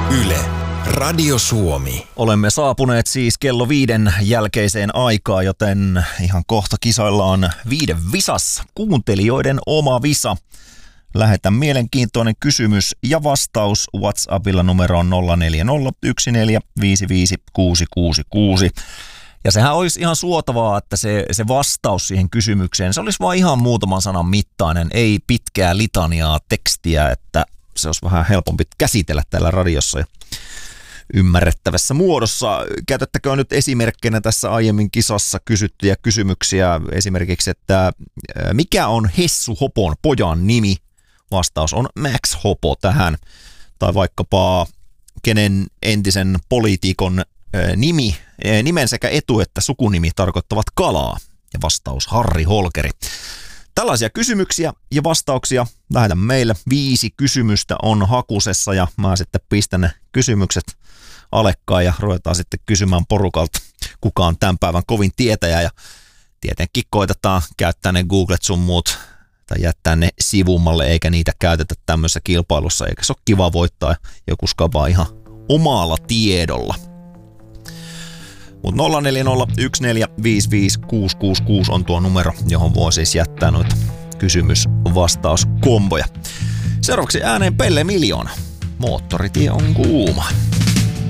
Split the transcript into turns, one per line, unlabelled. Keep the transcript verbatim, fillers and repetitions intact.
Yle, Radio Suomi.
Olemme saapuneet siis kello viiden jälkeiseen aikaan, joten ihan kohta kisoillaan viiden visassa. Kuuntelijoiden oma visa. Lähetä mielenkiintoinen kysymys ja vastaus WhatsAppilla numeroon nolla neljä nolla yksi neljä viisi viisi kuusi kuusi kuusi. Ja sehän olisi ihan suotavaa, että se, se vastaus siihen kysymykseen, se olisi vain ihan muutaman sanan mittainen, ei pitkää litaniaa tekstiä, että se olisi vähän helpompi käsitellä täällä radiossa ja ymmärrettävässä muodossa. Käytettäkö nyt esimerkkinä tässä aiemmin kisassa kysyttyjä kysymyksiä, esimerkiksi, että mikä on Hessu Hopon pojan nimi? Vastaus on Max Hopo tähän. Tai vaikkapa kenen entisen poliitikon nimi, nimen sekä etu- että sukunimi tarkoittavat kalaa. Ja vastaus Harri Holkeri. Tällaisia kysymyksiä ja vastauksia lähetä meille. Viisi kysymystä on hakusessa ja mä sitten pistän ne kysymykset alekkaan ja ruvetaan sitten kysymään porukalta, kuka on tämän päivän kovin tietäjä. Ja tietenkin koitetaan käyttää ne Googlet sun muut tai jättää ne sivummalle, eikä niitä käytetä tämmöisessä kilpailussa, eikä se ole kiva voittaa joku skabaa ihan omalla tiedolla. Mutta nolla neljä nolla yksi neljä viisi viisi kuusi kuusi kuusi on tuo numero, johon voi siis jättää noita kysymys-vastauskomboja. Seuraavaksi ääneen Pelle Miljoona. Moottoritie on kuuma.